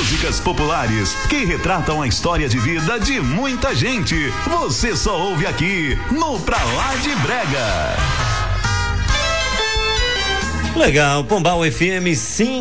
músicas populares que retratam a história de vida de muita gente. Você só ouve aqui no Pra Lá de Brega. Legal, Pombal FM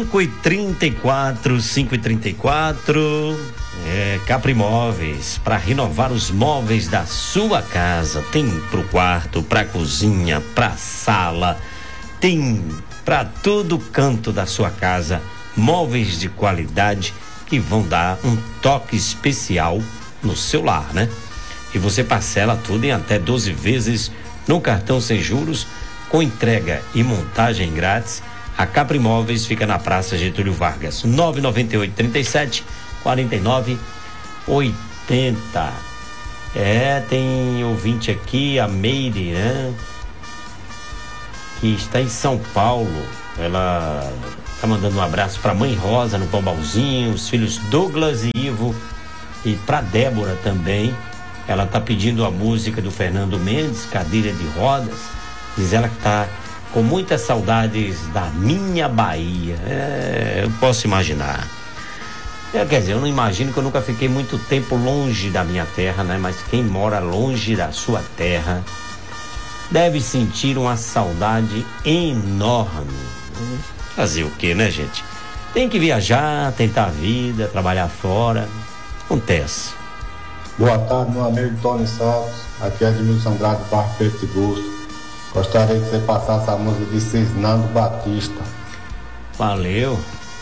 5h34. Capri Móveis, para renovar os móveis da sua casa. Tem pro quarto, pra cozinha, pra sala, tem pra todo canto da sua casa. Móveis de qualidade que vão dar um toque especial no seu lar, né? E você parcela tudo em até 12 vezes no cartão sem juros, com entrega e montagem grátis. A Capri Móveis fica na Praça Getúlio Vargas, 998 37 49 80. Tem ouvinte aqui, a Meire, né? Que está em São Paulo. Ela tá mandando um abraço pra mãe Rosa no Pombalzinho, os filhos Douglas e Ivo, e pra Débora também. Ela tá pedindo a música do Fernando Mendes, Cadeira de Rodas. Diz ela que tá com muitas saudades da minha Bahia. Eu posso imaginar. Quer dizer, eu não imagino, que eu nunca fiquei muito tempo longe da minha terra, né? Mas quem mora longe da sua terra deve sentir uma saudade enorme. Fazer o quê, né, gente? Tem que viajar, tentar a vida, trabalhar fora. Acontece. Boa tarde, meu amigo Tony Santos. Aqui é Edmilson Andrade do Parque Preto de Gosto. Gostaria que você passasse a música de Cisnando Batista. Valeu.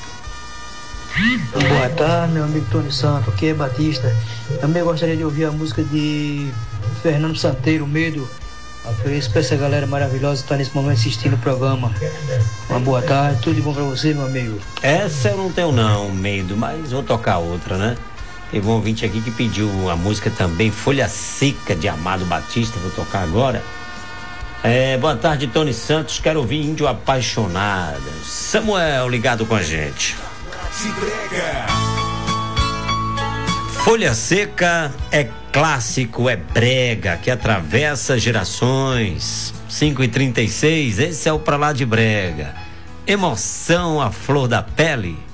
Boa tarde, meu amigo Tony Santos. Aqui é Batista. Também gostaria de ouvir a música de Fernando Santeiro, Medo. Ofereço pra essa galera maravilhosa que está nesse momento assistindo o programa. Uma boa tarde, tudo de bom pra você, meu amigo. Essa eu não tenho não, Medo, mas vou tocar outra, né? Teve um ouvinte aqui que pediu a música também, Folha Seca, de Amado Batista. Vou tocar agora. Boa tarde, Tony Santos. Quero ouvir Índio Apaixonado. Samuel ligado com a gente. Se brega. Folha Seca é clássico, é brega, que atravessa gerações. 5h36, esse é o Pra Lá de Brega. Emoção à flor da pele.